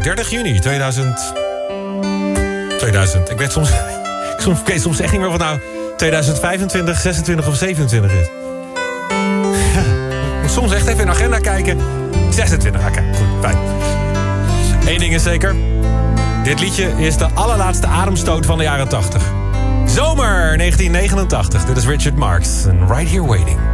30 juni 2000. Ik weet soms echt niet meer of het nou 2025, 26 of 27 is. Moet soms echt even in de agenda kijken. 26, oké, goed, fijn. Eén ding is zeker. Dit liedje is de allerlaatste ademstoot van de jaren 80. Zomer 1989. Dit is Richard Marx en Right Here Waiting.